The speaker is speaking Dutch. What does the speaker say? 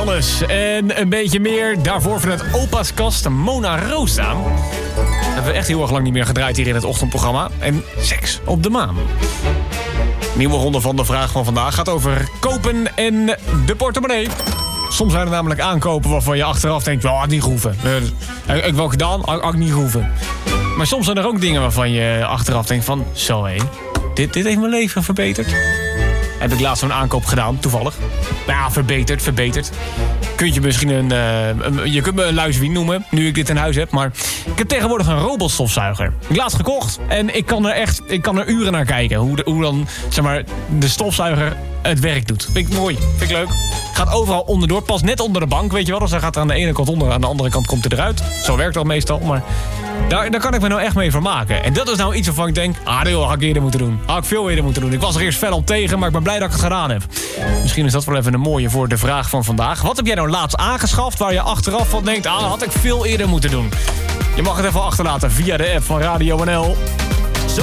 Jannes en een beetje meer. Daarvoor vanuit Opa's Kast, Mona Rosa. Dat hebben we echt heel erg lang niet meer gedraaid hier in het ochtendprogramma. En Seks op de Maan. Nieuwe ronde van de vraag van vandaag gaat over kopen en de portemonnee. Soms zijn er namelijk aankopen waarvan je achteraf denkt, wel, had niet gehoeven. Ik heb wel gedaan, had niet gehoeven. Maar soms zijn er ook dingen waarvan je achteraf denkt van, zo hé, dit heeft mijn leven verbeterd. Heb ik laatst zo'n aankoop gedaan, toevallig. Ja, verbeterd. Je kunt me een luiswien noemen, nu ik dit in huis heb. Maar ik heb tegenwoordig een robotstofzuiger. Ik heb laatst gekocht en ik kan er uren naar kijken. Hoe dan, zeg maar, de stofzuiger het werk doet. Vind ik mooi, vind ik leuk. Gaat overal onderdoor, pas net onder de bank, weet je wel. Dus hij gaat er aan de ene kant onder, aan de andere kant komt hij eruit. Zo werkt dat meestal, maar daar kan ik me nou echt mee vermaken. En dat is nou iets waarvan ik denk, dat had ik eerder moeten doen. Had ik veel eerder moeten doen. Ik was er eerst fel op tegen, maar ik ben blij dat ik het gedaan heb. Misschien is dat wel even een mooie voor de vraag van vandaag. Wat heb jij nou laatst aangeschaft waar je achteraf van denkt, dat had ik veel eerder moeten doen? Je mag het even achterlaten via de app van Radio NL.